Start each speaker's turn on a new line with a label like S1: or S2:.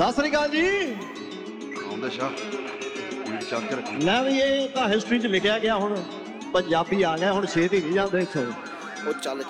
S1: ਸਤਿ ਸ੍ਰੀ ਅਕਾਲ ਜੀ।
S2: ਆਉਂਦੇ ਸ਼ਾਹ ਚੱਕ ਕੇ ਰੱਖੀ।
S1: ਲੈ ਵੀ ਇਹ ਤਾਂ ਹਿਸਟਰੀ 'ਚ ਲਿਖਿਆ ਗਿਆ, ਹੁਣ ਪੰਜਾਬੀ ਆ ਗਿਆ, ਹੁਣ ਛੇਤੀ ਨਹੀਂ ਜਾਂਦੇ ਇੱਥੋਂ।
S3: ਉਹ ਚੱਲ